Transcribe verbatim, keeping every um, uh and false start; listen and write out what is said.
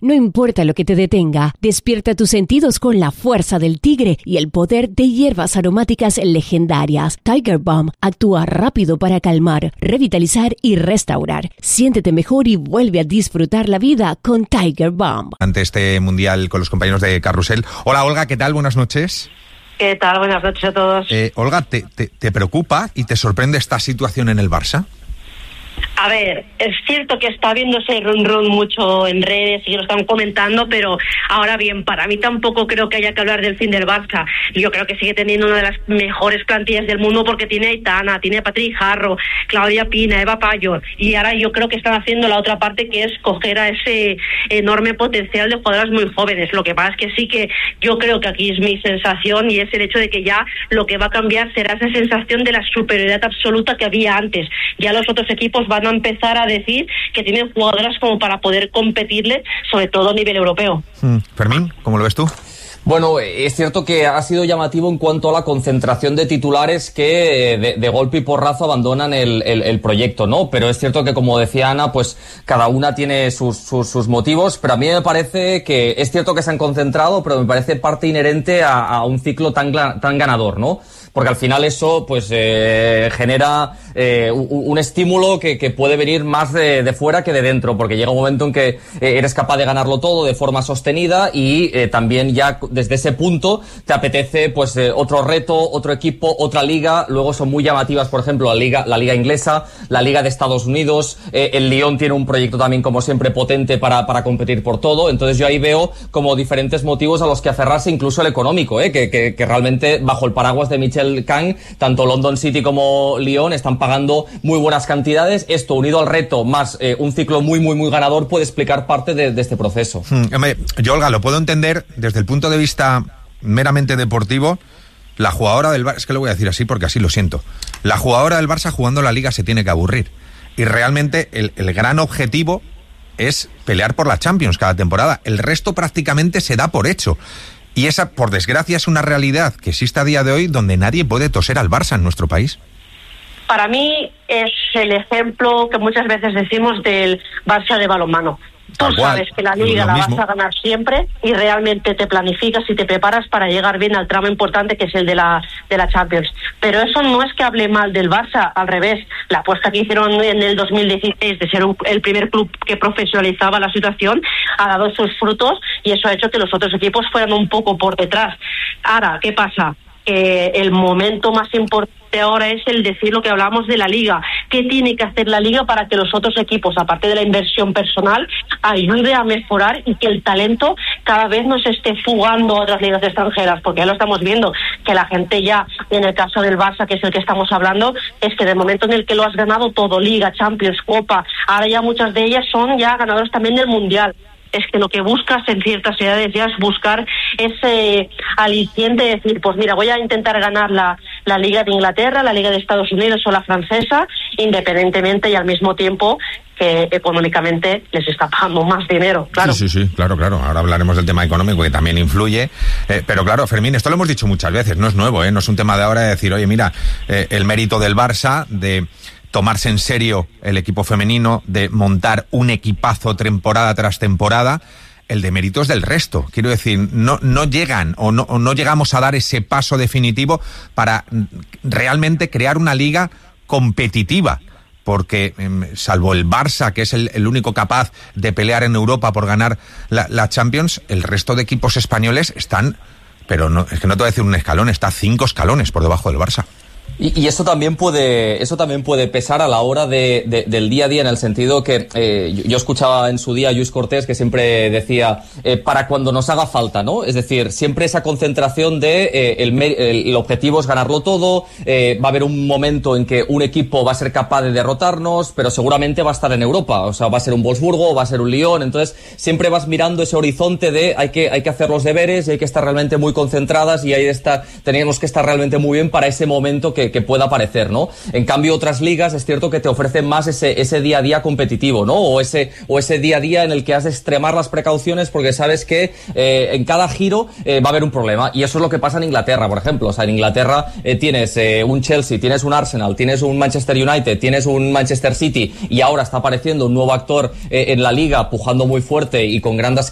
No importa lo que te detenga, despierta tus sentidos con la fuerza del tigre y el poder de hierbas aromáticas legendarias. Tiger Balm actúa rápido para calmar, revitalizar y restaurar. Siéntete mejor y vuelve a disfrutar la vida con Tiger Balm. Ante este mundial con los compañeros de Carrusel. Hola Olga, ¿qué tal? Buenas noches. ¿Qué tal? Buenas noches a todos. Eh, Olga, ¿te, te, ¿te preocupa y te sorprende esta situación en el Barça? A ver, es cierto que está habiendo ese run run mucho en redes y lo están comentando, pero ahora bien, para mí tampoco creo que haya que hablar del fin del Barça. Yo creo que sigue teniendo una de las mejores plantillas del mundo porque tiene a Aitana, tiene a Patrick Jarro, Claudia Pina, Eva Payo, y ahora yo creo que están haciendo la otra parte, que es coger a ese enorme potencial de jugadoras muy jóvenes. Lo que pasa es que sí que yo creo que aquí es mi sensación, y es el hecho de que ya lo que va a cambiar será esa sensación de la superioridad absoluta que había antes. Ya los otros equipos van a empezar a decir que tienen jugadoras como para poder competirle, sobre todo a nivel europeo. Mm. Fermín, ¿cómo lo ves tú? Bueno, es cierto que ha sido llamativo en cuanto a la concentración de titulares que de, de golpe y porrazo abandonan el, el, el proyecto, ¿no? Pero es cierto que, como decía Ana, pues cada una tiene sus, sus, sus motivos, pero a mí me parece que es cierto que se han concentrado, pero me parece parte inherente a, a un ciclo tan, tan ganador, ¿no? Porque al final eso pues eh, genera eh, un, un estímulo que, que puede venir más de, de fuera que de dentro, porque llega un momento en que eh, eres capaz de ganarlo todo de forma sostenida y eh, también ya desde ese punto te apetece pues eh, otro reto, otro equipo, otra liga. Luego son muy llamativas, por ejemplo, la liga, la liga inglesa, la liga de Estados Unidos, eh, el Lyon tiene un proyecto también como siempre potente para, para competir por todo. Entonces yo ahí veo como diferentes motivos a los que aferrarse, incluso el económico, eh, que, que, que realmente bajo el paraguas de Michel Kang, tanto London City como Lyon están pagando muy buenas cantidades. Esto, unido al reto, más eh, un ciclo muy, muy, muy ganador, puede explicar parte de, de este proceso. Hmm, hombre, yo, Olga, lo puedo entender desde el punto de vista meramente deportivo. La jugadora del Barça, es que lo voy a decir así porque así lo siento, la jugadora del Barça jugando la Liga se tiene que aburrir. Y realmente el, el gran objetivo es pelear por la Champions cada temporada. El resto prácticamente se da por hecho. Y esa, por desgracia, es una realidad que existe a día de hoy, donde nadie puede toser al Barça en nuestro país. Para mí es el ejemplo que muchas veces decimos del Barça de balonmano. Tú sabes que la Liga la vas a ganar siempre y realmente te planificas y te preparas para llegar bien al tramo importante, que es el de la de la Champions. Pero eso no es que hable mal del Barça, al revés. La apuesta que hicieron en el dos mil dieciséis de ser un, el primer club que profesionalizaba la situación ha dado sus frutos, y eso ha hecho que los otros equipos fueran un poco por detrás. Ahora, ¿qué pasa? Que el momento más importante ahora es el decir lo que hablábamos de la Liga. ¿Qué tiene que hacer la Liga para que los otros equipos, aparte de la inversión personal, ayude a mejorar y que el talento cada vez no se esté fugando a otras ligas extranjeras? Porque ya lo estamos viendo, que la gente ya, en el caso del Barça, que es el que estamos hablando, es que del momento en el que lo has ganado todo, Liga, Champions, Copa, ahora ya muchas de ellas son ya ganadoras también del Mundial. Es que lo que buscas en ciertas edades ya es buscar ese aliciente de decir, pues mira, voy a intentar ganar la, la Liga de Inglaterra, la Liga de Estados Unidos o la francesa, independientemente y al mismo tiempo que económicamente les está pagando más dinero, claro. Sí, sí, sí, claro, claro. Ahora hablaremos del tema económico, que también influye. Eh, pero claro, Fermín, esto lo hemos dicho muchas veces, no es nuevo, ¿eh? No es un tema de ahora de decir, oye, mira, eh, el mérito del Barça de tomarse en serio el equipo femenino, de montar un equipazo temporada tras temporada. El de méritos del resto. Quiero decir, no, no llegan o no, o no llegamos a dar ese paso definitivo para realmente crear una liga competitiva. Porque, eh, salvo el Barça, que es el, el único capaz de pelear en Europa por ganar la, la Champions, el resto de equipos españoles están, pero no, es que no te voy a decir un escalón, está cinco escalones por debajo del Barça. Y, y eso también puede eso también puede pesar a la hora de, de, del día a día, en el sentido que eh, yo, yo escuchaba en su día a Lluís Cortés, que siempre decía eh, para cuando nos haga falta, ¿no? Es decir, siempre esa concentración de eh, el, el, el objetivo es ganarlo todo, eh, va a haber un momento en que un equipo va a ser capaz de derrotarnos, pero seguramente va a estar en Europa, o sea, va a ser un Wolfsburgo, va a ser un Lyon. Entonces siempre vas mirando ese horizonte de hay que hay que hacer los deberes y hay que estar realmente muy concentradas, y ahí está, tenemos que estar realmente muy bien para ese momento que Que, que pueda aparecer, ¿no? En cambio, otras ligas es cierto que te ofrecen más ese, ese día a día competitivo, ¿no? O ese, o ese día a día en el que has de extremar las precauciones porque sabes que eh, en cada giro eh, va a haber un problema. Y eso es lo que pasa en Inglaterra, por ejemplo. O sea, en Inglaterra eh, tienes eh, un Chelsea, tienes un Arsenal, tienes un Manchester United, tienes un Manchester City, y ahora está apareciendo un nuevo actor eh, en la liga, pujando muy fuerte y con grandes